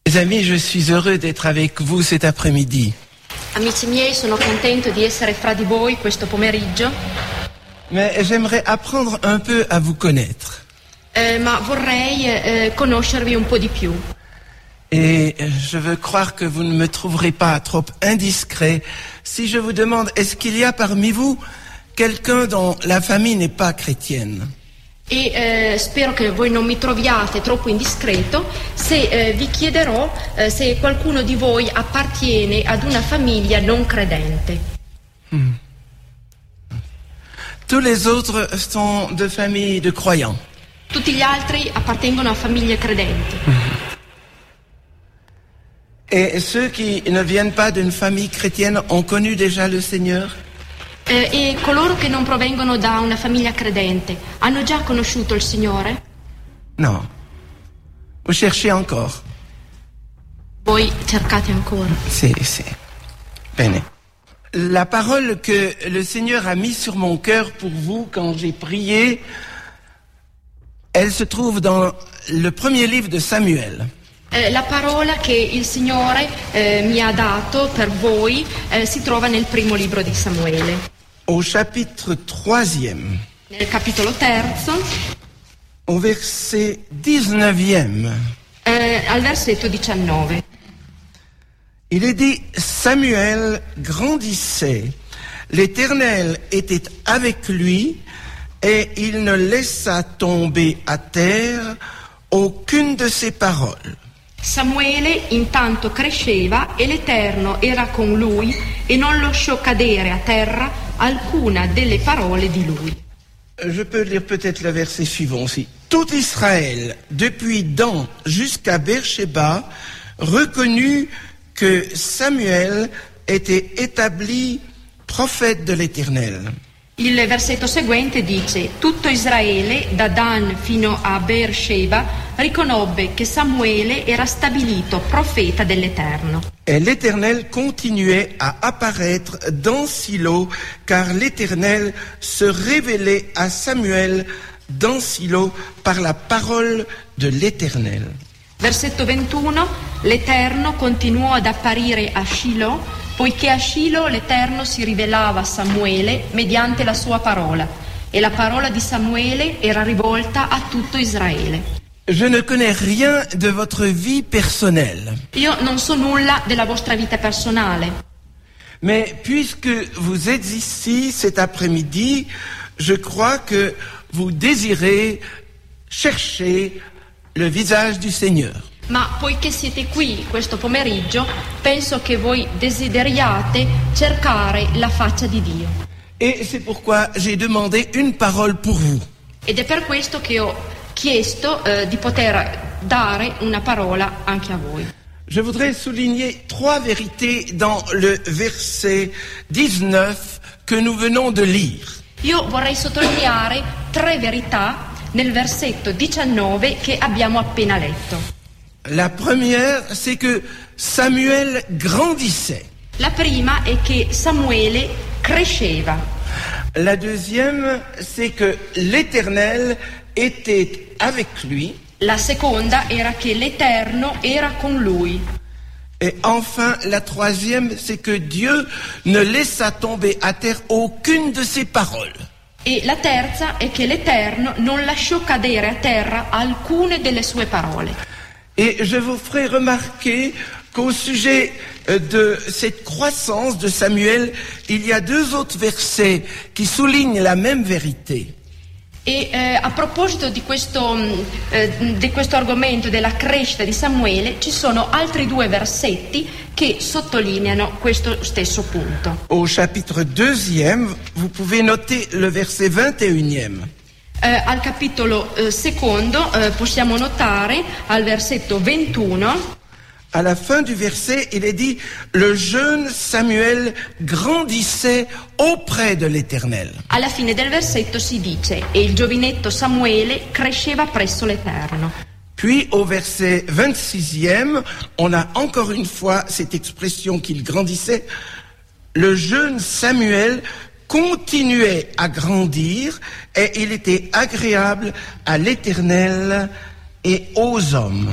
Mes amis, je suis heureux d'être avec vous cet après-midi. Amici miei, sono contento di essere fra di voi questo pomeriggio. Mais j'aimerais apprendre un peu à vous connaître. Ma vorrei conoscervi un po' di più. Et je veux croire que vous ne me trouverez pas trop indiscret si je vous demande, est-ce qu'il y a parmi vous quelqu'un dont la famille n'est pas chrétienne? E spero che voi non mi troviate troppo indiscreto se vi chiederò se qualcuno di voi appartiene ad una famiglia non credente. Tous les autres sont de familles de croyants. Tutti gli altri appartengono a famiglie credenti. Et ceux qui ne viennent pas d'une famille chrétienne ont connu déjà le Seigneur? E coloro che non provengono da una famiglia credente hanno già conosciuto il Signore? Non. Vous cherchez encore? Voi cercate ancora? Sì. Bene. La parole que le Seigneur a mise sur mon cœur pour vous quand j'ai prié, elle se trouve dans le premier livre de Samuel. La parola che il Signore mi ha dato per voi si trova nel primo libro di Samuele. Au chapitre 3e. Nel capitolo 3, au verset 19e. Al versetto 19. Il est dit, Samuel grandissait, l'Éternel était avec lui, et il ne laissa tomber à terre aucune de ses paroles. Samuele intanto cresceva e l'Eterno era con lui e non lasciò cadere a terra alcuna delle parole di lui. Je peux lire peut-être le verset suivant aussi. Tout Israël, depuis Dan jusqu'à Beersheba, reconnut que Samuel était établi prophète de l'Éternel. Il versetto seguente dice: tutto Israele, da Dan fino a Beersheba, riconobbe che Samuele era stabilito profeta dell'Eterno. Et l'Éternel continuait à apparaître dans Silo, car l'Éternel se révélait à Samuel dans Silo par la parole de l'Éternel. Versetto 21, l'Eterno continuò ad apparire a Shilo, poiché a Shilo l'Eterno si rivelava a Samuele mediante la sua parola, e la parola di Samuele era rivolta a tutto Israele. Je ne connais rien de votre vie personnelle. Io non so nulla della vostra vita personale. Mais puisque vous êtes ici cet après-midi, je crois que vous désirez chercher le visage du Seigneur. Ma poiché siete qui questo pomeriggio, penso che voi desideriate cercare la faccia di Dio. Et c'est pourquoi j'ai demandé une parole pour vous. Ed è per questo che ho chiesto di poter dare una parola anche a voi. Je voudrais souligner 3 vérités dans le verset 19 que nous venons de lire. Io vorrei sottolineare 3 verità nel versetto 19 che abbiamo appena letto. La première, c'est que Samuel grandissait. La prima è che Samuele cresceva. La deuxième, c'est que l'Éternel était avec lui. La seconda era che l'Eterno era con lui. Et enfin, la troisième, c'est que Dieu ne laissa tomber à terre aucune de ses paroles. E la terza è che l'Eterno non lasciò cadere a terra alcune delle sue parole. Et je vous ferai remarquer qu'au sujet de cette croissance de Samuel, il y a 2 autres versets qui soulignent la même vérité. E a proposito di questo argomento della crescita di Samuele, ci sono altri 2 versetti che sottolineano questo stesso punto. Au chapitre 2e, vous pouvez noter le verset 21e. Al capitolo secondo possiamo notare al versetto 21. À la fin du verset, il est dit « Le jeune Samuel grandissait auprès de l'Éternel ». Alla fine del versetto si dice «E il giovinetto Samuele cresceva presso l'Eterno». Puis au verset 26e, on a encore une fois cette expression qu'il grandissait. Le jeune Samuel continuait à grandir et il était agréable à l'Éternel et aux hommes.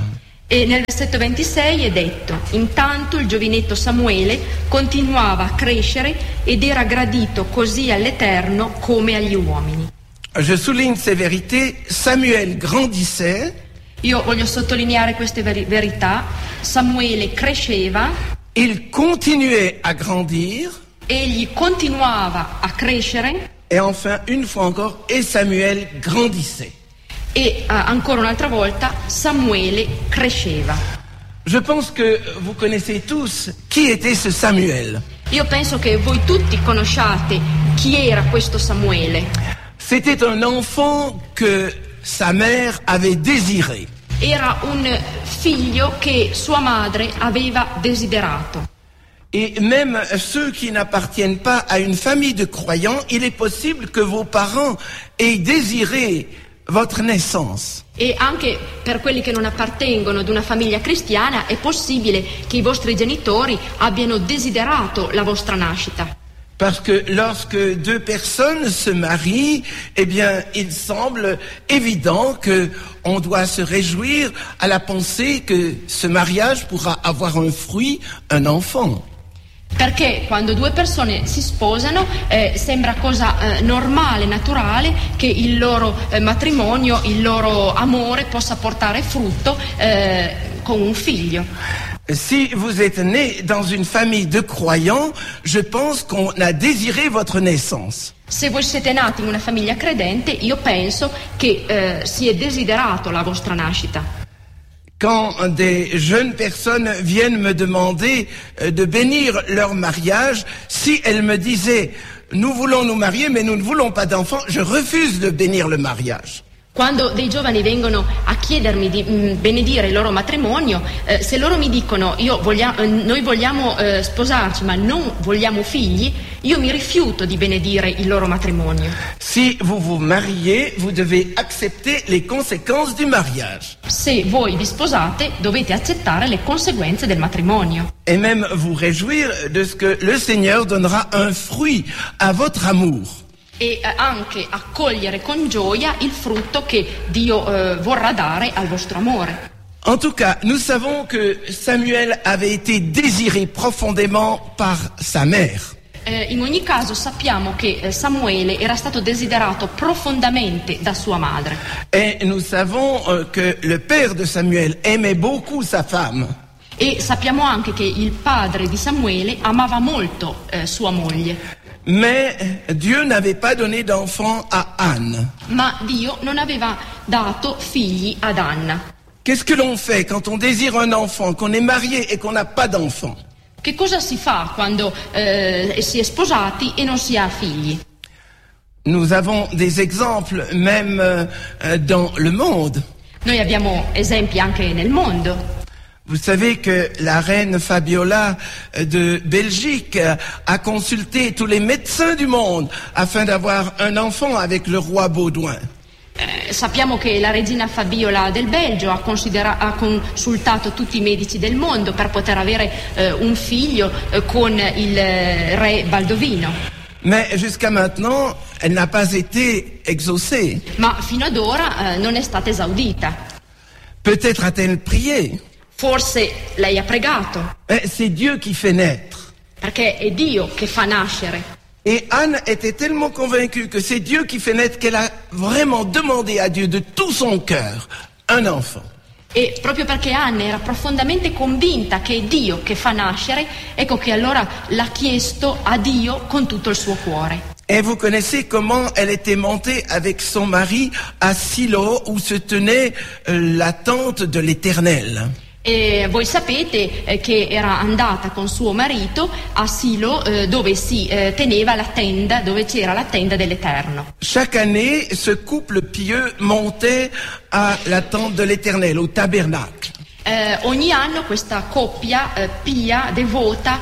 E nel versetto 26 è detto: intanto il giovinetto Samuele continuava a crescere ed era gradito così all'Eterno come agli uomini. Je souligne ces vérités. Samuel grandissait. Io voglio sottolineare queste verità. Samuele cresceva. Il continuait à grandir. Egli continuava a crescere. Et enfin, une fois encore, et Samuel grandissait. E ancora un'altra volta Samuele cresceva. Je pense que vous connaissez tous qui était ce Samuel. Io penso che voi tutti conosciate chi era questo Samuele. C'était un enfant que sa mère avait désiré. Era un figlio che sua madre aveva desiderato. Et même ceux qui n'appartiennent pas à une famille de croyants, il est possible que vos parents aient désiré votre naissance. E anche per quelli che non appartengono ad una famiglia cristiana è possibile che i vostri genitori abbiano desiderato la vostra nascita. Parce que lorsque deux personnes se marient, eh bien, il semble évident que on doit se réjouir à la pensée que ce mariage pourra avoir un fruit, un enfant. Perché quando due persone si sposano sembra cosa normale, naturale, che il loro matrimonio, il loro amore possa portare frutto con un figlio. Si vous êtes né dans une famille de croyants, je pense qu'on a désiré votre naissance. Se voi siete nati in una famiglia credente, io penso che si è desiderato la vostra nascita. Quand des jeunes personnes viennent me demander de bénir leur mariage, si elles me disaient « nous voulons nous marier mais nous ne voulons pas d'enfants », je refuse de bénir le mariage. Quando dei giovani vengono a chiedermi di benedire il loro matrimonio, se loro mi dicono noi vogliamo sposarci ma non vogliamo figli, io mi rifiuto di benedire il loro matrimonio. Si vous vous mariez, vous devez accepter les conséquences du mariage. Se voi vi sposate, dovete accettare le conseguenze del matrimonio. Et même vous réjouir de ce que le Seigneur donnera un fruit à votre amour. E anche accogliere con gioia il frutto che Dio vorrà dare al vostro amore. En tout cas, nous savons que Samuel avait été désiré profondément par sa mère. In ogni caso sappiamo che Samuele era stato desiderato profondamente da sua madre. Et nous savons que le père de Samuel aimait beaucoup sa femme. E sappiamo anche che il padre di Samuele amava molto sua moglie. Mais Dieu n'avait pas donné d'enfant à Anne. Ma Dio non aveva dato figli ad Anna. Qu'est-ce que l'on fait quand on désire un enfant, qu'on est marié et qu'on n'a pas d'enfant? Che cosa si fa quando si è sposati e non si ha figli? Nous avons des exemples même dans le monde. Noi abbiamo esempi anche nel mondo. Vous savez que la reine Fabiola de Belgique a consulté tous les médecins du monde afin d'avoir un enfant avec le roi Baudouin. Sappiamo che la regina Fabiola del Belgio ha consultato tutti i medici del mondo per poter avere un figlio con il re Baldovino. Mais jusqu'à maintenant, elle n'a pas été exaucée. Ma fino ad ora non è stata esaudita. Peut-être a-t-elle prié. Forse lei ha pregato. C'est Dieu qui fait naître. Perché è Dio che fa nascere. Et Anne était tellement convaincue que c'est Dieu qui fait naître qu'elle a vraiment demandé à Dieu de tout son cœur un enfant. E proprio perché Anna era profondamente convinta che è Dio che fa nascere, ecco che allora l'ha chiesto a Dio con tutto il suo cuore. Et vous connaissez comment elle était montée avec son mari à Silo où se tenait la tente de l'Éternel. E voi sapete che era andata con suo marito a Silo dove si teneva la tenda, dove c'era la tenda dell'Eterno. Chaque année, ce couple pieux montait à la tente de l'Éternel, au tabernacle. Ogni anno questa coppia pia, devota,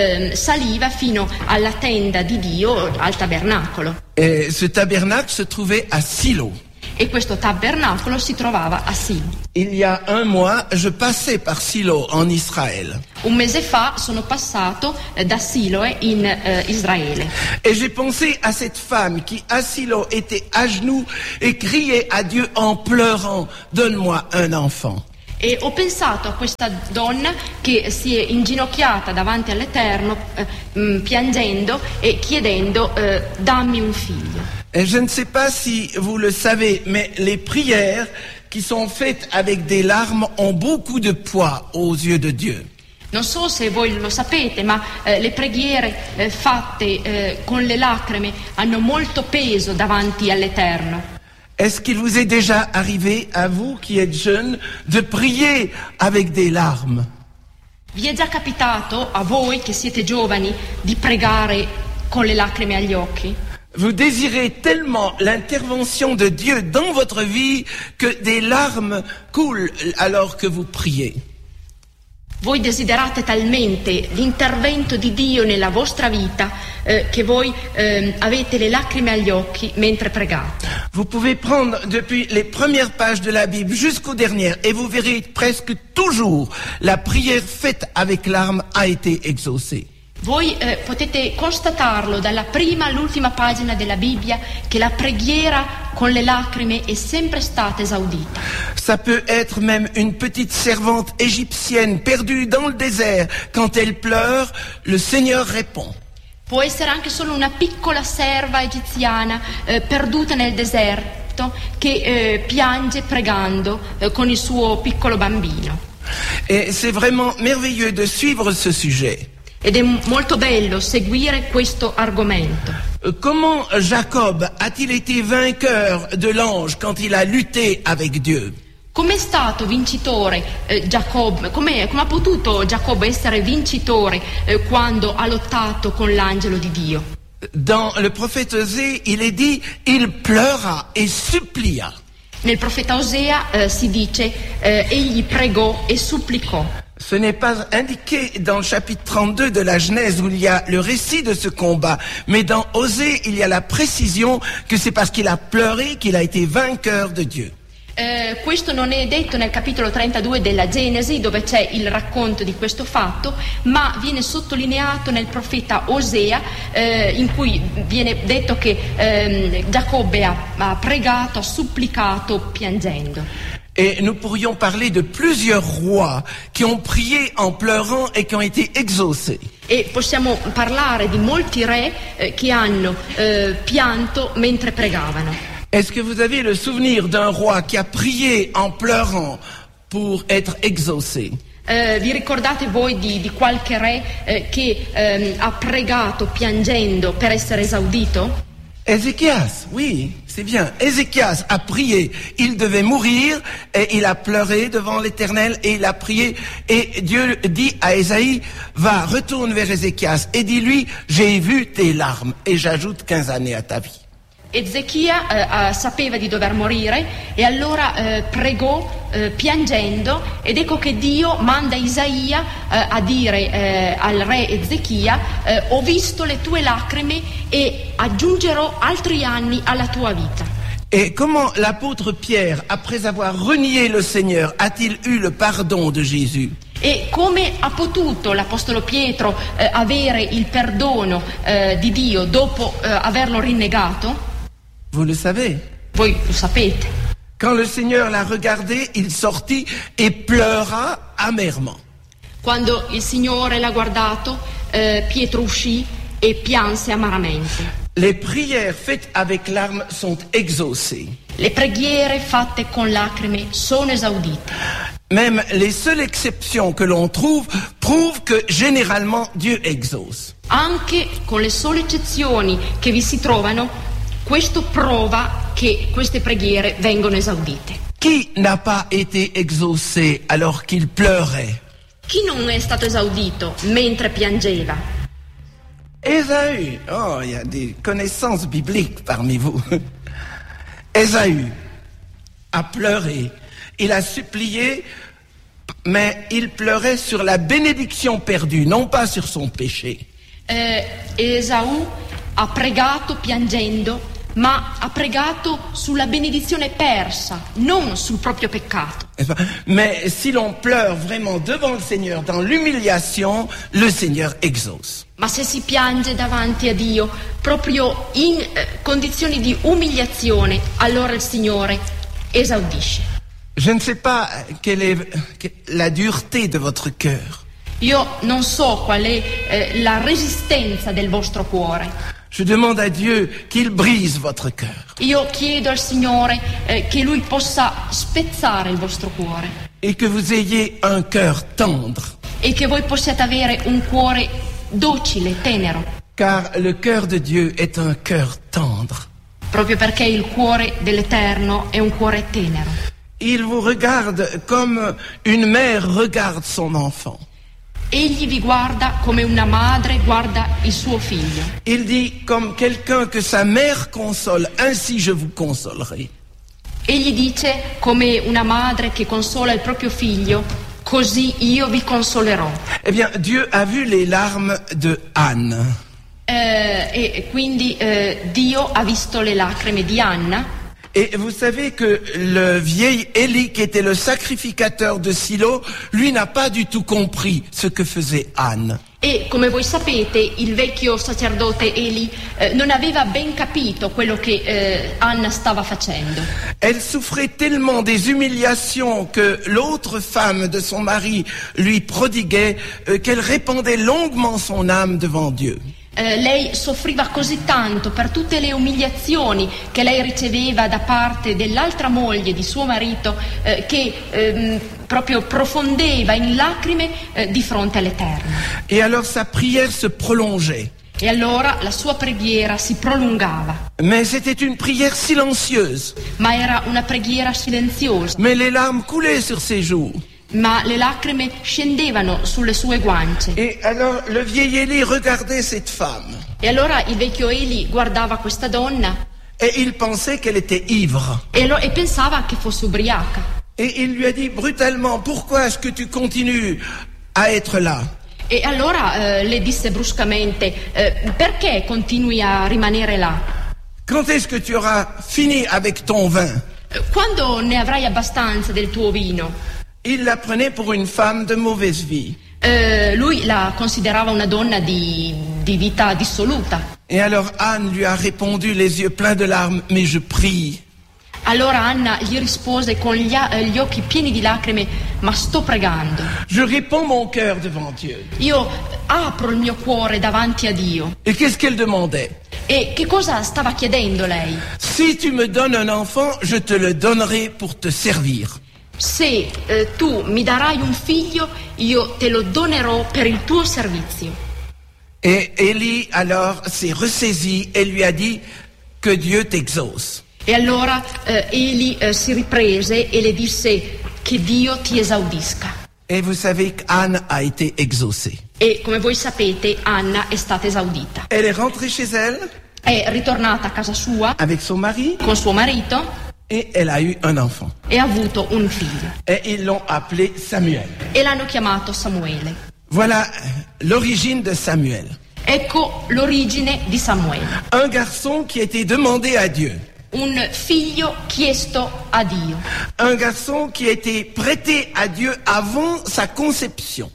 saliva fino alla tenda di Dio, al tabernacolo. Et ce tabernacle se trouvait à Silo. E questo tabernacolo si trovava a Silo. Il y a un mois, je passais par Silo en Israël. Un mese fa sono passato da Siloe in Israele. Et j'ai pensé à cette femme qui, à Silo, était à genoux et criait à Dieu en pleurant, « Donne-moi un enfant ». E ho pensato a questa donna che si è inginocchiata davanti all'Eterno, piangendo e chiedendo dammi un figlio. Et je ne sais pas si vous le savez, mais les prières qui sont faites avec des larmes ont beaucoup de poids aux yeux de Dieu. Non so se voi lo sapete, ma le preghiere fatte con le lacrime hanno molto peso davanti all'Eterno. Est-ce qu'il vous est déjà arrivé, à vous qui êtes jeunes, de prier avec des larmes? Vi è già capitato, a voi che siete giovani, di pregare con le lacrime agli occhi? Vous désirez tellement l'intervention de Dieu dans votre vie que des larmes coulent alors que vous priez. Voi desiderate talmente l'intervento di Dio nella vostra vita che voi avete le lacrime agli occhi mentre pregate. Vous pouvez prendre depuis les premières pages de la Bible jusqu'aux dernières et vous verrez presque toujours la prière faite avec larmes a été exaucée. Voi potete constatarlo dalla prima all'ultima pagina della Bibbia che la preghiera con le lacrime è sempre stata esaudita. Ça peut être même une petite servante égyptienne perdue dans le désert. Quand elle pleure, le Seigneur répond. Può essere anche solo una piccola serva egiziana perduta nel deserto che piange pregando con il suo piccolo bambino. Et c'est vraiment merveilleux de suivre ce sujet. Ed è molto bello seguire questo argomento. Comment Jacob a-t-il été vainqueur de l'ange quand il a lutté avec Dieu? Com'è stato vincitore Giacobbe? Come ha potuto Giacobbe essere vincitore quando ha lottato con l'angelo di Dio? Dans le prophète Osée, il est dit, il pleura et supplia. Nel profeta Osea si dice egli pregò e supplicò. Ce n'est pas indiqué dans le chapitre 32 de la Genèse où il y a le récit de ce combat, mais dans Osée, il y a la précision que c'est parce qu'il a pleuré qu'il a été vainqueur de Dieu. Questo non è detto nel capitolo 32 della Genesi, dove c'è il racconto di questo fatto, ma viene sottolineato nel profeta Osea, in cui viene detto che Giacobbe ha pregato, ha supplicato piangendo. Et nous pourrions parler de plusieurs rois qui ont prié en pleurant et qui ont été exaucés. E possiamo parlare di molti re che hanno pianto mentre pregavano. Est-ce que vous avez le souvenir d'un roi qui a prié en pleurant pour être exaucé? Vi ricordate voi di qualche re che ha pregato piangendo per essere esaudito? Ézéchias, oui, c'est bien. Ézéchias a prié, il devait mourir et il a pleuré devant l'Éternel et il a prié et Dieu dit à Ésaïe, va, retourne vers Ézéchias et dis-lui, j'ai vu tes larmes et j'ajoute 15 années à ta vie. Ezechia sapeva di dover morire e allora pregò piangendo ed ecco che Dio manda Isaia a dire al re Ezechia ho visto le tue lacrime e aggiungerò altri anni alla tua vita. Et comment l'apôtre Pierre, après avoir renié le Seigneur, a-t-il eu le pardon de Jésus? E come ha potuto l'Apostolo Pietro avere il perdono di Dio dopo averlo rinnegato? Vous le savez. Voi lo sapete. Quand le Seigneur l'a regardé, il sortit et pleura amèrement. Quando il Signore l'ha guardato, Pietro uscì e pianse amaramente. Les prières faites avec larmes sont exaucées. Le preghiere fatte con lacrime sono esaudite. Même les seules exceptions que l'on trouve prouvent que généralement Dieu exauce. Anche con le sole eccezioni che vi si trovano, questo prova che queste preghiere vengono esaudite. Qui n'a pas été exaucé alors qu'il pleurait? Chi non è stato esaudito mentre piangeva? Ésaü. Oh, il y a des connaissances bibliques parmi vous. Ésaü a pleuré. Il a supplié, mais il pleurait sur la bénédiction perdue, non pas sur son péché. Esaù ha pregato piangendo, ma ha pregato sulla benedizione persa, non sul proprio peccato. Mais si l'on pleure vraiment devant le Seigneur, dans l'humiliation, le Seigneur exauce. Ma se si piange davanti a Dio, proprio in condizioni di umiliazione, allora il Signore esaudisce. Je ne sais pas quelle est la dureté de votre cœur. Io non so qual è la resistenza del vostro cuore. Je demande à Dieu qu'il brise votre cœur. Io chiedo al Signore che Lui possa spezzare il vostro cuore. Et que vous ayez un cœur tendre. E che voi possiate avere un cuore docile, tenero. Car le cœur de Dieu est un cœur tendre. Proprio perché il cuore dell'Eterno è un cuore tenero. Il vous regarde comme une mère regarde son enfant. Egli vi guarda come una madre guarda il suo figlio. Il dit comme quelqu'un que sa mère console, ainsi je vous consolerai. Egli dice come una madre che consola il proprio figlio, così io vi consolerò. Eh bien, Dieu a vu les larmes de Anne. E quindi Dio ha visto le lacrime di Anna. Et vous savez que le vieil Élie, qui était le sacrificateur de Silo, lui n'a pas du tout compris ce que faisait Anne. E come voi sapete, il vecchio sacerdote Eli non aveva ben capito quello che Anna stava facendo. Elle souffrait tellement des humiliations que l'autre femme de son mari lui prodiguait qu'elle répandait longuement son âme devant Dieu. Lei soffriva così tanto per tutte le umiliazioni che lei riceveva da parte dell'altra moglie di suo marito che proprio profondeva in lacrime di fronte all'Eterno. Et alors sa prière se prolongeait. E allora la sua preghiera si prolungava. Mais c'était une prière silencieuse. Ma era una preghiera silenziosa. Mais les larmes coulaient sur ses joues. Ma le lacrime scendevano sulle sue guance. Et alors le vieil Élie regardait cette femme. E allora il vecchio Eli guardava questa donna. Et il pensait qu'elle était ivre. E pensava che fosse ubriaca. Et il lui a dit brutalement, pourquoi est-ce que tu continues à être là? E allora le disse bruscamente, perché continui a rimanere là? Quand est-ce que tu auras fini avec ton vin? Quando ne avrai abbastanza del tuo vino? Il la prenait pour une femme de mauvaise vie. Lui la considerava una donna di vita dissoluta. Et alors Anne lui a répondu les yeux pleins de larmes, mais je prie. Allora Anna gli rispose con gli occhi pieni di lacrime, ma sto pregando. Je réponds mon cœur devant Dieu. Io apro il mio cuore davanti a Dio. Et qu'est-ce qu'elle demandait? E che cosa stava chiedendo lei? Si tu me donnes un enfant, je te le donnerai pour te servir. Se tu mi darai un figlio, io te lo donerò per il tuo servizio. Et Élie alors s'est ressaisi et lui a dit que Dieu t'exauce. E allora Eli si riprese e le disse che Dio ti esaudisca. Et vous savez qu'Anne a été exaucée. E come voi sapete, Anna è stata esaudita. Elle est rentrée chez elle. È ritornata a casa sua avec son mari. Con suo marito. Et elle a eu un enfant. E ha avuto un figlio. Et ils l'ont appelé Samuel. E l'hanno chiamato Samuele. Voilà l'origine de Samuel. Ecco l'origine di Samuele. Un garçon qui a été demandé à Dieu. Un figlio chiesto a Dio. Un garçon qui a été prêté à Dieu avant sa conception.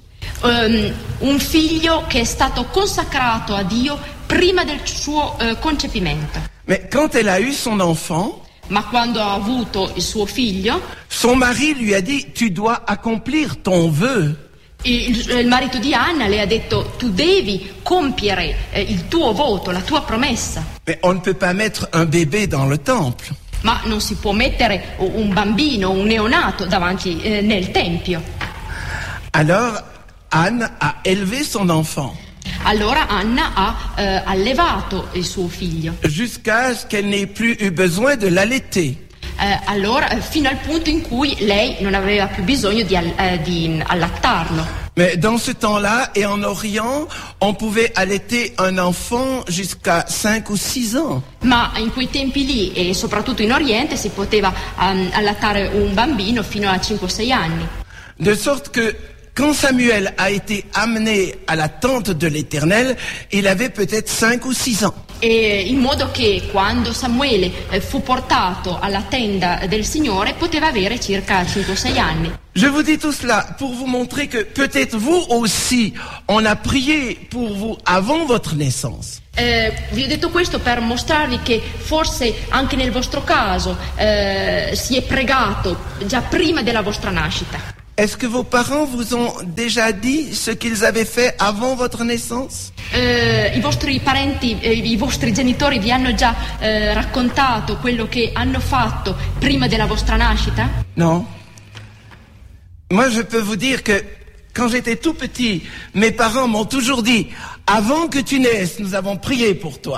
Un figlio che è stato consacrato a Dio prima del suo concepimento. Mais quand elle a eu son enfant, ma quando ha avuto il suo figlio, son mari lui a dit, tu dois accomplir ton vœu. Il marito di Anna le ha detto, tu devi compiere il tuo voto, la tua promessa. Mais on ne peut pas mettre un bébé dans le temple. Ma non si può mettere un bambino, un neonato davanti nel tempio. Alors Anne a élevé son enfant. Allora Anna ha allevato il suo figlio. Jusqu'à ce qu'elle n'ait plus eu besoin de l'allaiter. Allora, fino al punto in cui lei non aveva più bisogno di allattarlo. Mais dans ce temps-là, et en Orient, on pouvait allaiter un enfant jusqu'à 5 ou 6 ans. Ma in quei tempi lì, e soprattutto in Oriente, si poteva allattare un bambino fino a 5-6 anni. De sorte que quand Samuel a été amené à la tente de l'Éternel, il avait peut-être 5 ou 6 ans. E in modo che quando Samuele fu portato alla tenda del Signore poteva avere circa 5-6 anni. Je vous dis tout cela pour vous montrer que peut-être vous aussi, on a prié pour vous avant votre naissance. Vi ho detto questo per mostrarvi che forse anche nel vostro caso si è pregato già prima della vostra nascita. Est-ce que vos parents vous ont déjà dit ce qu'ils avaient fait avant votre naissance? I vostri parenti, i vostri genitori vi hanno già raccontato quello che hanno fatto prima della vostra nascita? Non. Moi, je peux vous dire que quand j'étais tout petit, mes parents m'ont toujours dit « Avant que tu naisses, nous avons prié pour toi ».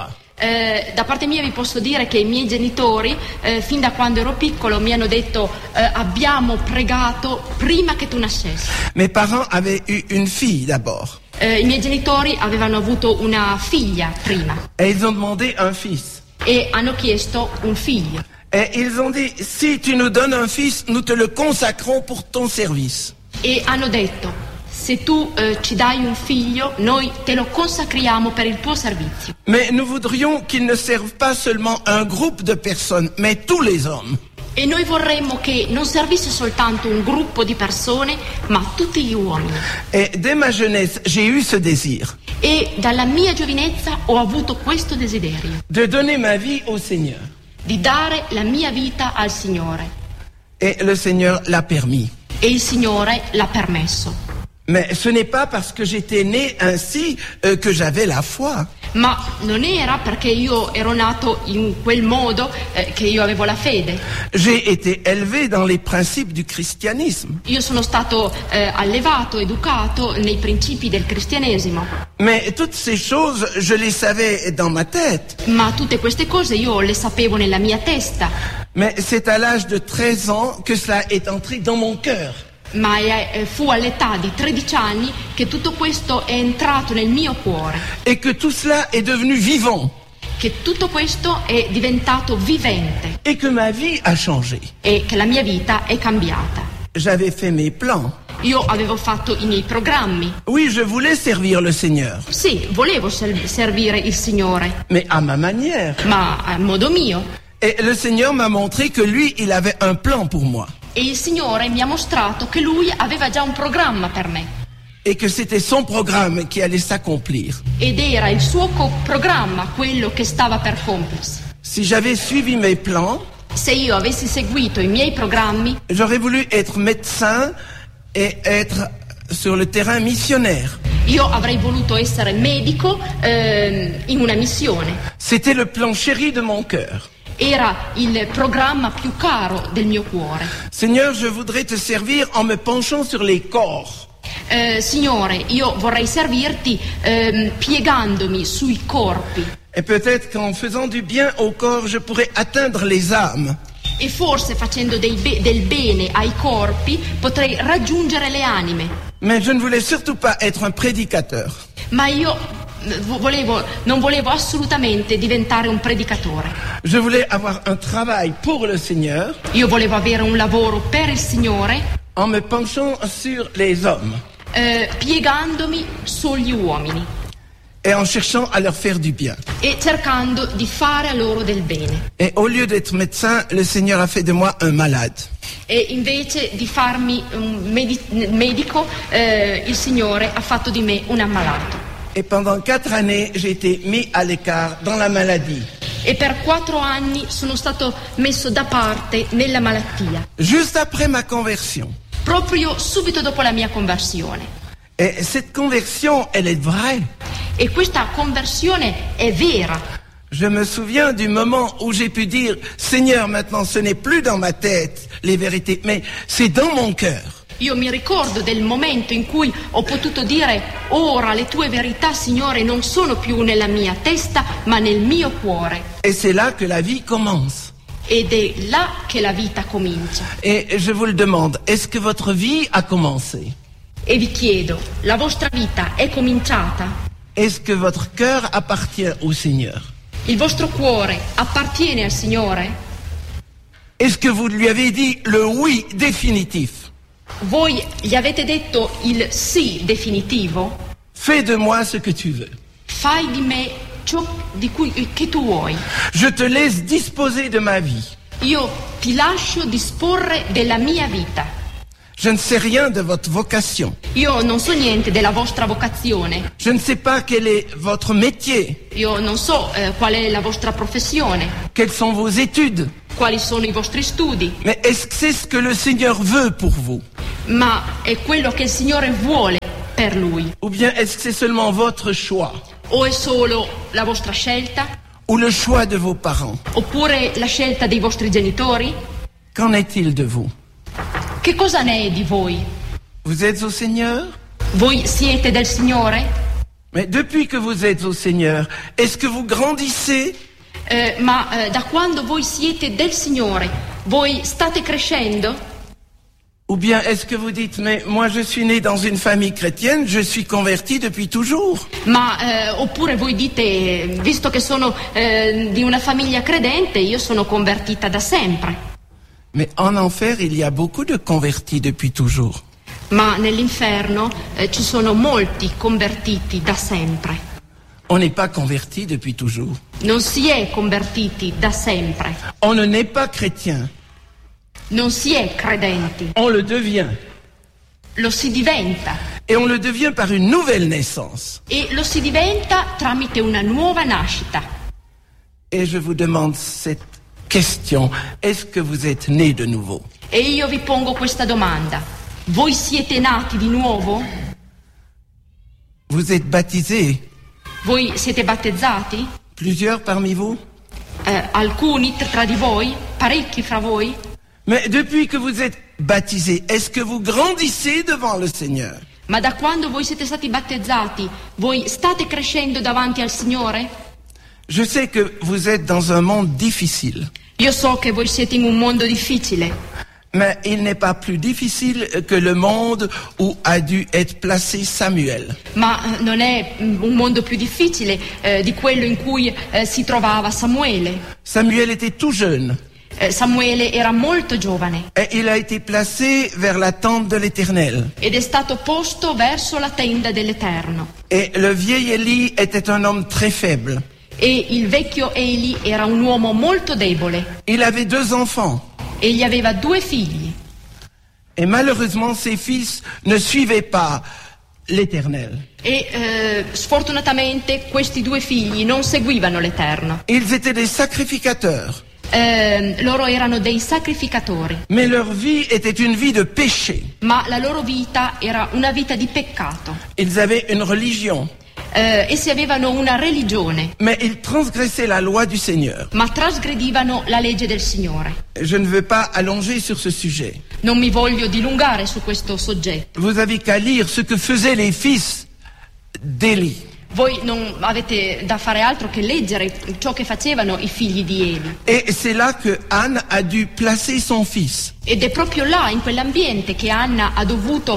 Da parte mia vi posso dire che i miei genitori, fin da quando ero piccolo, mi hanno detto abbiamo pregato prima che tu nascessi. Mes parents avaient eu une fille d'abord. I miei genitori avevano avuto una figlia prima Et ils ont demandé un fils. e hanno chiesto un figlio. Et ils ont dit, si tu nous donnes un fils, nous te le consacrons pour ton service. E hanno detto, se tu ci dai un figlio, noi te lo consacriamo per il tuo servizio. Mais nous voudrions qu'il ne serve pas seulement un groupe de personnes, mais tous les hommes. E noi vorremmo che non servisse soltanto un gruppo di persone, ma tutti gli uomini. Et dès ma jeunesse, j'ai eu ce désir E dalla mia giovinezza ho avuto questo desiderio, de donner ma vie au Seigneur. di dare la mia vita al Signore. Et le Seigneur l'a permis. E il Signore l'ha permesso. Mais ce n'est pas parce que j'étais né ainsi que j'avais la foi. Ma non era perché io ero nato in quel modo che io avevo la fede. J'ai été élevé dans les principes du christianisme. Io sono stato allevato, educato nei principi del cristianesimo. Mais toutes ces choses, je les savais dans ma tête. Ma tutte queste cose io le sapevo nella mia testa. Mais c'est à l'âge de 13 ans que cela est entré dans mon cœur. Ma fu all'età di 13 anni che tutto questo è entrato nel mio cuore. Et que tout cela est devenu vivant. Che tutto questo è diventato vivente. Et que ma vie a changé. E che la mia vita è cambiata. J'avais fait mes plans. Io avevo fatto i miei programmi. Oui, je voulais servir le Seigneur. Sì, volevo servire il Signore. Mais à ma manière. Ma a modo mio. Et le Seigneur m'a montré que lui, il avait un plan pour moi. E il Signore mi ha mostrato che Lui aveva già un programma per me. Et que c'était son programme qui allait s'accomplir. Ed era il suo programma quello che stava per compiersi. Si j'avais suivi mes plans, Se io avessi seguito i miei programmi, j'aurais voulu être médecin et être sur le terrain missionnaire. io avrei voluto essere medico in una missione. C'était le plan chéri de mon cœur. Era il programma più caro del mio cuore. Seigneur, je voudrais te servir en me penchant sur les corps. Signore, io vorrei servirti piegandomi sui corpi. Et peut-être qu'en faisant du bien au corps, je pourrais atteindre les âmes. E forse facendo del bene ai corpi potrei raggiungere le anime. Mais je ne voulais surtout pas être un prédicateur. Ma io non volevo assolutamente diventare un predicatore. Je voulais avoir un travail pour le Seigneur. Io volevo avere un lavoro per il Signore. En me penchant sur les hommes. Piegandomi sugli uomini. Et en cherchant à leur faire du bien. E cercando di fare a loro del bene. Et au lieu d'être médecin, le Seigneur a fait de moi un malade. E invece di farmi un medico, il Signore ha fatto di me un ammalato. Et pendant 4 années, j'ai été mis à l'écart dans la maladie. E per 4 anni sono stato messo da parte nella malattia. Juste après ma conversion. Proprio subito dopo la mia conversione. Et cette conversion, elle est vraie. E questa conversione è vera. Je me souviens du moment où j'ai pu dire, Seigneur, maintenant ce n'est plus dans ma tête les vérités, mais c'est dans mon cœur. Io mi ricordo del momento in cui ho potuto dire, ora le tue verità, Signore, non sono più nella mia testa, ma nel mio cuore. Et c'est là que la vie commence. Ed è là che la vita comincia. Et je vous le demande, est-ce que votre vie a commencé? E vi chiedo, la vostra vita è cominciata? Est-ce que votre cœur appartient au Seigneur? Il vostro cuore appartiene al Signore? Est-ce que vous lui avez dit le oui définitif? Voi gli avete detto il sì definitivo? Fais de moi ce que tu veux. Fai di me ciò che tu vuoi. Je te laisse disposer de ma vie. Io ti lascio disporre della mia vita. Je ne sais rien de votre vocation. Io non so niente della vostra vocazione. Je ne sais pas quel est votre métier. Io non so qual è la vostra professione, Quelles sont vos études. quali sono i vostri studi, Mais est-ce que c'est ce que le Seigneur veut pour vous? ma è quello che il Signore vuole per Lui. Ou bien est-ce que c'est seulement votre choix? O è solo la vostra scelta? Ou le choix de vos parents? Oppure la scelta dei vostri genitori? Qu'en est-il de vous? Che cosa ne è di voi? Vous êtes au Seigneur? Voi siete del Signore? Mais depuis que vous êtes au Seigneur, est-ce que vous grandissez? Da quando voi siete del Signore, voi state crescendo? Ou bien est-ce que vous dites, mais moi je suis né dans une famille chrétienne, je suis converti depuis toujours? Oppure voi dite, visto che sono di una famiglia credente, io sono convertita da sempre. Mais en enfer, il y a beaucoup de convertis depuis toujours. Ma nell'inferno ci sono molti convertiti da sempre. On n'est pas converti depuis toujours. Non si è convertiti da sempre. On ne naît pas chrétien. Non si è credenti. On le devient. Lo si diventa. Et on le devient par une nouvelle naissance. E lo si diventa tramite una nuova nascita. Et je vous demande cette question. Est-ce que vous êtes né de nouveau? E io vi pongo questa domanda. Voi siete nati di nuovo? Vous êtes baptisés? Voi siete battezzati? Plusieurs parmi vous? Alcuni tra di voi? Parecchi fra voi? Mais depuis que vous êtes baptisés, est-ce que vous grandissez devant le Seigneur? Ma da quando voi siete stati battezzati, voi state crescendo davanti al Signore? Je sais que vous êtes dans un monde difficile. Io so che voi siete in un mondo difficile, Mais il n'est pas plus difficile que le monde où a dû être placé Samuel. ma non è un mondo più difficile di quello in cui si trovava Samuele. Samuel était tout jeune Samuele era molto giovane et il a été placé vers la tente de l'Éternel. ed è stato posto verso la tenda dell'Eterno. Et le vieil Élie était un homme très faible. E il vecchio Eli era un uomo molto debole. Il avait 2 enfants. Egli aveva 2 figli Et malheureusement, ses fils ne suivaient pas l'Éternel. e sfortunatamente questi 2 figli non seguivano l'Eterno. Ils étaient des sacrificateurs. Loro erano dei sacrificatori, Mais leur vie était une vie de péché. ma la loro vita era una vita di peccato. Ils avaient une religion. Essi avevano una religione, Mais ils transgressaient la loi du Seigneur. ma trasgredivano la legge del Signore. Je ne veux pas allonger sur ce sujet. Non mi voglio dilungare su questo soggetto. Vous avez qu'à lire ce que faisaient les fils d'Élie. Voi non avete da fare altro che leggere ciò che facevano i figli di Eli. Et c'est là que Anne a dû placer son fils. Ed è proprio là, in quell'ambiente, che Anna ha dovuto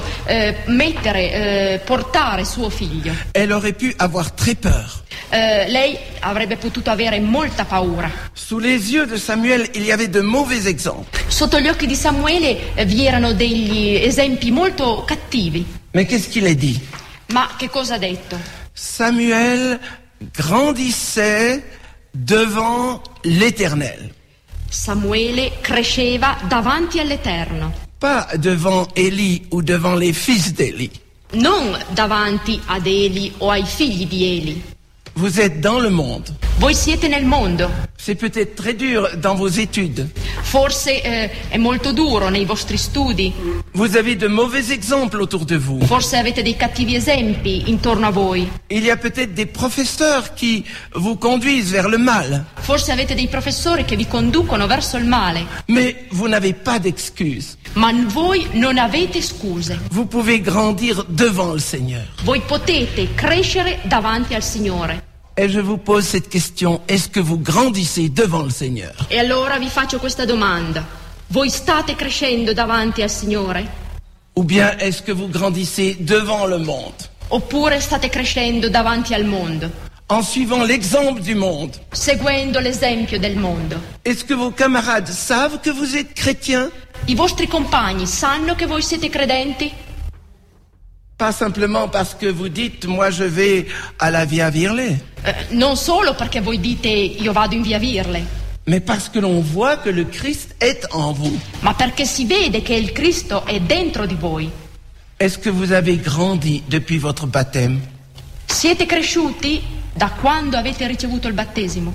portare suo figlio. Elle aurait pu avoir très peur. Lei avrebbe potuto avere molta paura. Sous les yeux de Samuel, il y avait de mauvais exemples. Sotto gli occhi di Samuele vi erano degli esempi molto cattivi. Mais qu'est-ce qu'il a dit? Ma che cosa ha detto? Samuel grandissait devant l'Éternel. Samuele cresceva davanti all'Eterno, Pas devant Élie ou devant les fils d'Élie. non davanti ad Eli o ai figli di Eli. Vous êtes dans le monde. Voi siete nel mondo. C'est peut-être très dur dans vos études. Forse è molto duro nei vostri studi, Vous avez de mauvais exemples autour de vous. forse avete dei cattivi esempi intorno a voi, Il y a peut-être des professeurs qui vous conduisent vers le mal. forse avete dei professori che vi conducono verso il male, Mais vous n'avez pas d'excuses. ma voi non avete scuse. Vous pouvez grandir devant le Seigneur. Voi potete crescere davanti al Signore. Et je vous pose cette question, est-ce que vous grandissez devant le Seigneur? E allora vi faccio questa domanda. Voi state crescendo davanti al Signore? Ou bien est-ce que vous grandissez devant le monde? Oppure state crescendo davanti al mondo, En suivant l'exemple du monde? seguendo l'esempio del mondo? Est-ce que vos camarades savent que vous êtes chrétiens? I vostri compagni sanno che voi siete credenti? Pas simplement parce que vous dites, moi je vais à la Via Virlay. Non solo perché voi dite io vado in via Virle, mais parce que l'on voit que le Christ est en vous. ma perché si vede che il Cristo è dentro di voi. Est-ce que vous avez grandi depuis votre baptême? Siete cresciuti da quando avete ricevuto il battesimo?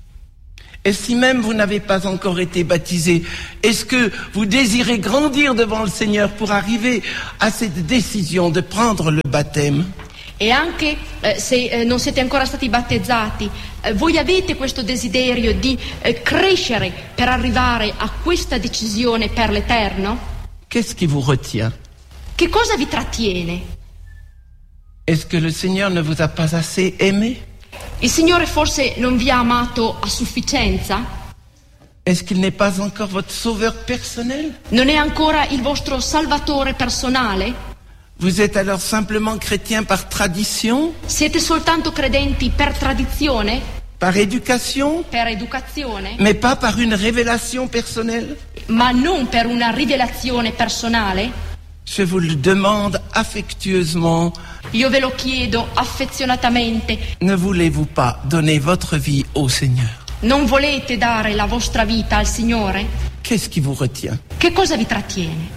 Et si même vous n'avez pas encore été baptisé, est-ce que vous désirez grandir devant le Seigneur pour arriver à cette décision de prendre le baptême? E anche se non siete ancora stati battezzati, voi avete questo desiderio di crescere per arrivare a questa decisione per l'Eterno? Qu'est-ce qui vous retient? Che cosa vi trattiene? Est-ce que le Seigneur ne vous a pas assez aimé? Il Signore forse non vi ha amato a sufficienza? Est-ce qu'il n'est pas encore votre sauveur personnel? Non è ancora il vostro salvatore personale? Vous êtes alors simplement chrétien par tradition, Siete soltanto credenti per tradizione, par éducation, per educazione, mais pas par une révélation personnelle? ma non per una rivelazione personale? Je vous le demande affectueusement, Io ve lo chiedo affezionatamente, ne voulez-vous pas donner votre vie au Seigneur? non volete dare la vostra vita al Signore? Qu'est-ce qui vous retient? Che cosa vi trattiene?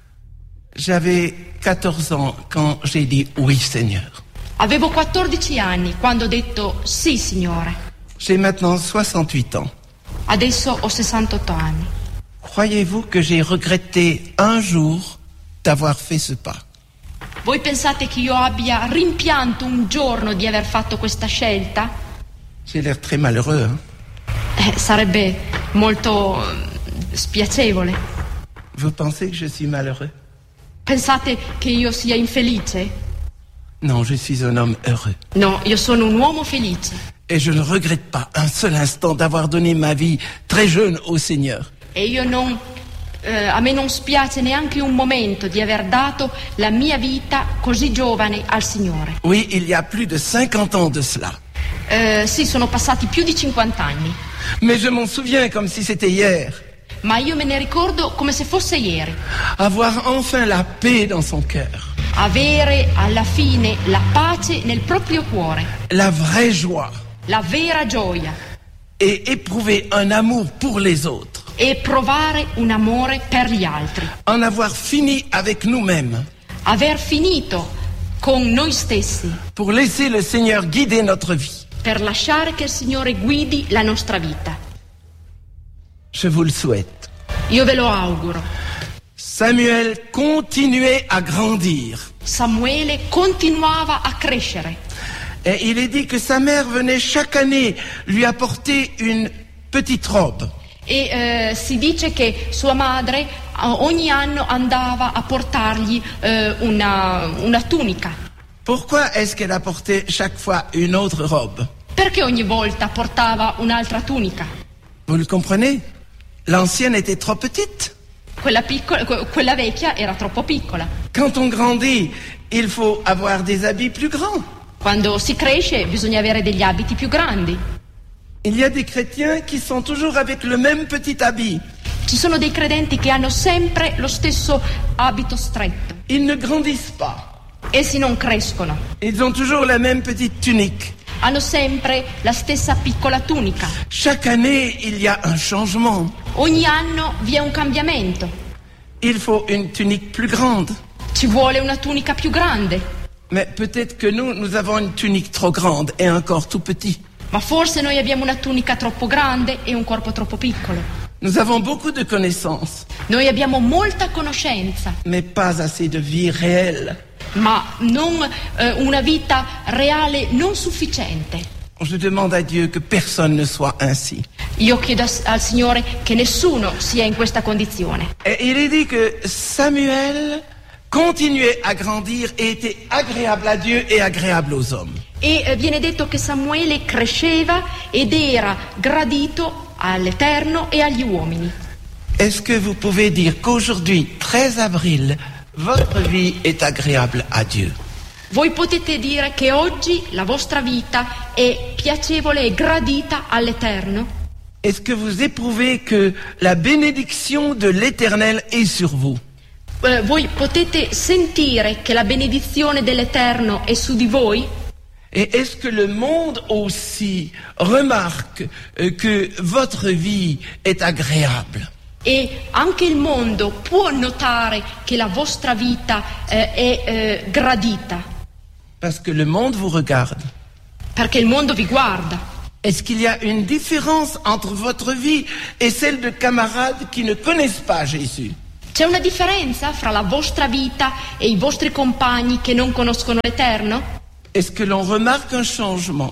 J'avais 14 ans quand j'ai dit oui Seigneur. Avevo 14 anni quando ho detto sì, Signore. J'ai maintenant 68 ans. Adesso ho 68 anni. Croyez-vous que j'ai regretté un jour d'avoir fait ce pas? Voi pensate che io abbia rimpianto un giorno di aver fatto questa scelta? J'ai l'air très malheureux, hein? Sarebbe molto spiacevole. Vous pensez que je suis malheureux? Pensate che io sia infelice? Non, je suis un homme heureux. No, io sono un uomo felice. Et je ne regrette pas un seul instant d'avoir donné ma vie très jeune au Seigneur. E io non... a me non spiace neanche un momento di aver dato la mia vita così giovane al Signore. Oui, il y a plus de 50 ans de cela. Sì, sono passati più di 50 anni, Mais je m'en souviens comme si c'était hier. ma io me ne ricordo come se fosse ieri. Avoir enfin la paix dans son cœur. Avere alla fine la pace nel proprio cuore, La vraie joie. la vera gioia Et éprouver un amour pour les autres. e provare un amore per gli altri. En avoir fini avec nous-mêmes. Aver finito con noi stessi Pour laisser le Seigneur guider notre vie. per lasciare che il Signore guidi la nostra vita. Je vous le souhaite. Io ve lo auguro. Samuel continuait à grandir. Samuele continuava a crescere Et il est dit que sa mère venait chaque année lui apporter une petite robe. e si dice che sua madre ogni anno andava a portargli una tunica. Pourquoi est-ce qu'elle apportait chaque fois une autre robe? Perché ogni volta portava un'altra tunica? Vous le comprenez? L'ancienne était trop petite. Quella vecchia era troppo piccola. Quand on grandit, il faut avoir des habits plus grands. Quando si cresce bisogna avere degli abiti più grandi. Il y a des chrétiens qui sont toujours avec le même petit habit. Ci sono dei credenti che hanno sempre lo stesso abito stretto. Ils ne grandissent pas. Essi non crescono. Ils ont toujours la même petite tunique. Hanno sempre la stessa piccola tunica. Chaque année, il y a un changement. Ogni anno vi è un cambiamento. Il faut une tunique plus grande. Ci vuole una tunica più grande. Mais peut-être que nous avons une tunique trop grande et un corps tout petit. Ma forse noi abbiamo una tunica troppo grande e un corpo troppo piccolo. Nous avons beaucoup de connaissances, Noi abbiamo molta conoscenza, mais pas assez de vie réelle. ma non una vita reale non sufficiente. Je demande à Dieu que personne ne soit ainsi. Io chiedo al Signore che nessuno sia in questa condizione. Et il est dit que Samuel continuait à grandir et était agréable à Dieu et agréable aux hommes. E viene detto che Samuele cresceva ed era gradito all'Eterno e agli uomini. Est-ce que vous pouvez dire qu'aujourd'hui, 13 avril, votre vie est agréable à Dieu? Voi potete dire che oggi la vostra vita è piacevole e gradita all'Eterno? Est-ce que vous éprouvez que la bénédiction de l'Éternel est sur vous? Voi potete sentire che la benedizione dell'Eterno è su di voi? Et est-ce que le monde aussi remarque que votre vie est agréable? E anche il mondo può notare che la vostra vita è gradita. Parce que le monde vous regarde. Perché il mondo vi guarda. Est-ce qu'il y a une différence entre votre vie et celle de camarades qui ne connaissent pas Jésus? C'è una differenza fra la vostra vita e i vostri compagni che non conoscono l'Eterno? Est-ce que l'on remarque un changement?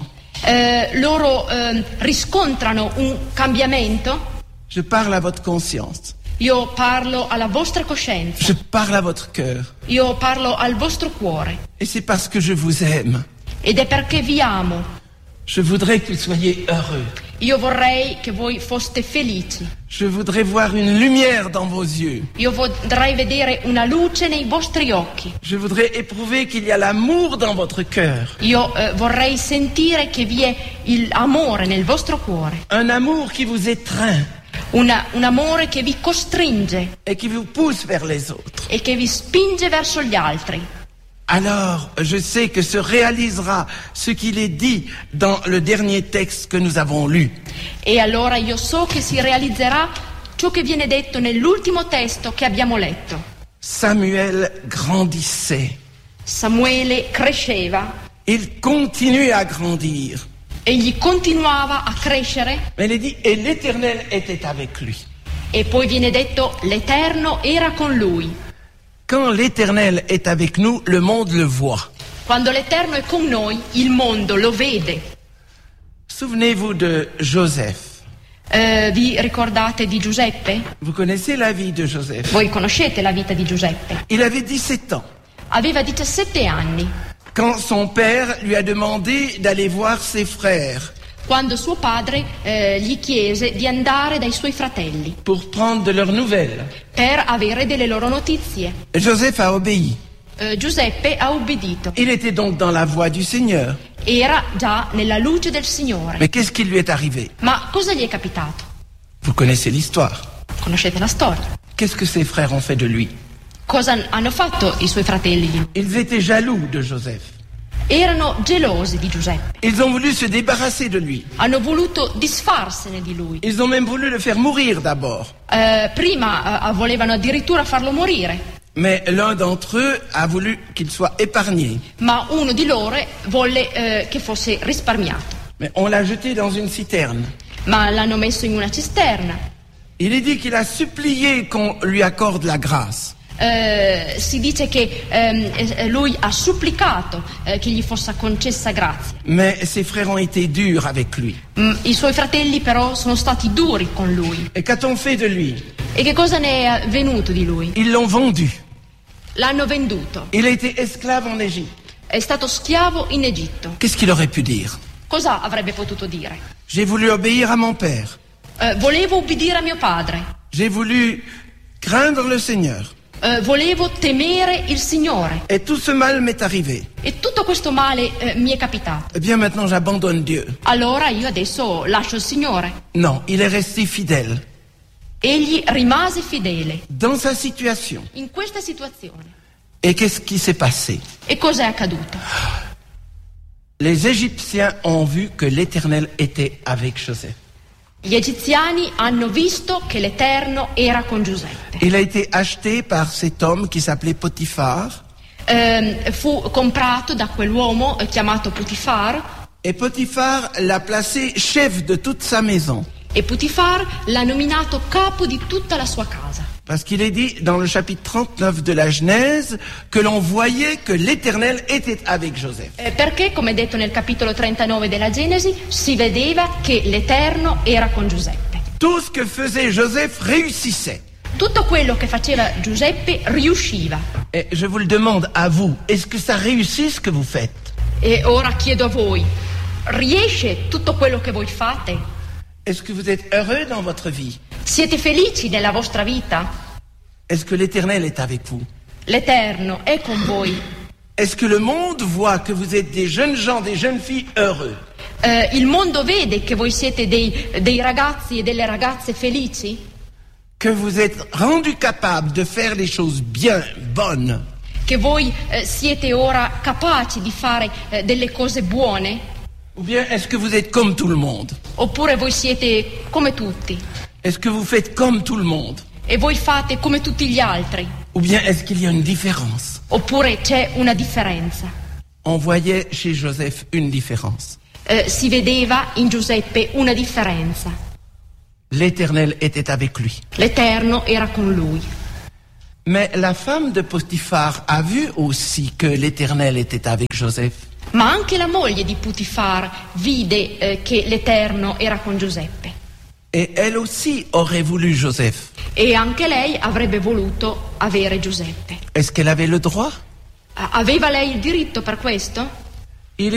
Loro riscontrano un cambiamento? Je parle à votre conscience. Io parlo alla vostra coscienza. Je parle à votre cœur. Io parlo al vostro cuore. Et c'est parce que je vous aime. Ed è perché vi amo. Je voudrais que vous soyez heureux. Io vorrei che voi foste felici. Je voudrais voir une lumière dans vos yeux. Io vorrei vedere una luce nei vostri occhi. Je voudrais éprouver qu'il y a l'amour dans votre cœur. Io vorrei sentire che vi è l'amore nel vostro cuore. Un amour qui vous étreint. Un amore che vi costringe. Et qui vous pousse vers les autres. E che vi spinge verso gli altri. Alors, je sais que se réalisera ce qu'il est dit dans le dernier texte que nous avons lu. E allora io so che si realizzerà ciò che viene detto nell'ultimo testo che abbiamo letto. Samuel grandissait. Samuele cresceva. Il continuait à grandir. Egli continuava a crescere. Mais il est dit, et l'Éternel était avec lui. E poi viene detto, l'Eterno era con lui. Quand l'Éternel est avec nous, le monde le voit. Quando l'Eterno è con noi, il mondo lo vede. Souvenez-vous de Joseph. Vi ricordate di Giuseppe? Vous connaissez la vie de Joseph. Voi conoscete la vita di Giuseppe. Il avait 17 ans. Aveva 17 anni. Quand son père lui a demandé d'aller voir ses frères. Quando suo padre gli chiese di andare dai suoi fratelli. Pour prendre de leurs nouvelles. Per avere delle loro notizie. Joseph a obéi. Giuseppe ha obbedito. Il était donc dans la voie du Seigneur. Era già nella luce del Signore. Mais qu'est-ce qui lui est arrivé? Ma cosa gli è capitato? Vous connaissez l'histoire. Conoscete la storia. Qu'est-ce que ses frères ont fait de lui? Cosa hanno fatto i suoi fratelli di lui? Ils étaient jaloux de Joseph. Erano gelosi di Giuseppe. Ils ont voulu se débarrasser de lui. Hanno voluto disfarsene di lui. Ils ont même voulu le faire mourir d'abord. Prima volevano addirittura farlo morire. Mais l'un d'entre eux a voulu qu'il soit épargné. Ma uno di loro volle che fosse risparmiato. Mais on l'a jeté dans une citerne. Ma l'hanno messo in una cisterna. Il est dit qu'il a supplié qu'on lui accorde la grâce. Si dice che lui ha supplicato che gli fosse concessa grazia. Mais ses frères ont été durs avec lui. I suoi fratelli però sono stati duri con lui. Et qu'a-t-on fait de lui? E che cosa ne è venuto di lui? Ils l'ont vendu. L'hanno venduto. Il a été esclave en Égypte. È stato schiavo in Egitto. Qu'est-ce qu'il aurait pu dire? Cosa avrebbe potuto dire? J'ai voulu obéir à mon père. Volevo ubbidire a mio padre. J'ai voulu craindre le Seigneur. Volevo temere il Signore. Et tout ce mal m'est arrivé. E tutto questo male mi è capitato. Eh bien maintenant j'abandonne Dieu. Allora io adesso lascio il Signore. Non, il est resté fidèle. Egli rimase fidele. Dans sa situation. In questa situazione. Et qu'est-ce qui s'est passé? E cosa è accaduto? Les Égyptiens ont vu que l'Éternel était avec Joseph. Gli egiziani hanno visto che l'Eterno era con Giuseppe. Il a été acheté par cet homme qui s'appelait Potiphar. Fu comprato da quell'uomo chiamato Potifar. Et Potiphar l'a placé chef de toute sa maison. E Potifar l'ha nominato capo di tutta la sua casa. Parce qu'il est dit dans le chapitre 39 de la Genèse que l'on voyait que l'Éternel était avec Joseph. Perché, come detto nel capitolo 39 della Genesi, si vedeva che l'Eterno era con Giuseppe. Tout ce que faisait Joseph réussissait. Tutto quello che faceva Giuseppe riusciva. Et je vous le demande à vous, est-ce que ça réussit ce que vous faites? E ora chiedo a voi, riesce tutto quello che voi fate? Est-ce que vous êtes heureux dans votre vie? Siete felici nella vostra vita? Est-ce que l'Éternel est avec vous? L'Eterno è con voi? Est-ce que le monde voit que vous êtes des jeunes gens, des jeunes filles heureux? Il mondo vede che voi siete dei ragazzi e delle ragazze felici? Que vous êtes rendus capables de faire les choses bien, bonnes? che voi siete ora capaci di fare delle cose buone? Ou bien est-ce que vous êtes comme tout le monde? Oppure voi siete come tutti? Est-ce que vous faites comme tout le monde? E voi fate come tutti gli altri? Ou bien est-ce qu'il y a une différence? Oppure c'è una differenza? On voyait chez Joseph une différence. Si vedeva in Giuseppe una differenza. L'Éternel était avec lui. L'Eterno era con lui. Mais la femme de Potiphar a vu aussi que l'Éternel était avec Joseph. Ma anche la moglie di Putifar vide che l'Eterno era con Giuseppe. Et elle aussi aurait voulu Joseph. E anche lei avrebbe voluto avere Giuseppe. Est-ce qu'elle avait le droit? Aveva lei il diritto per questo?